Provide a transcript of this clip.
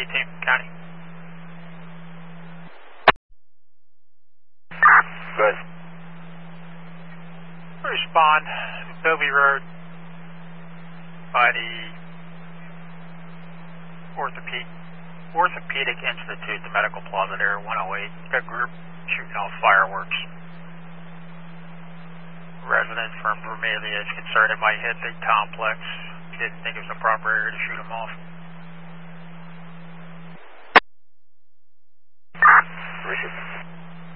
team, County. Good. Respond, Bovey Road by the Orthopedic Institute, the Medical Plaza there, 108. Got a group shooting off fireworks. Residents from Vermilion is concerned it might hit the complex. Didn't think it was a proper area to shoot them off. Richard.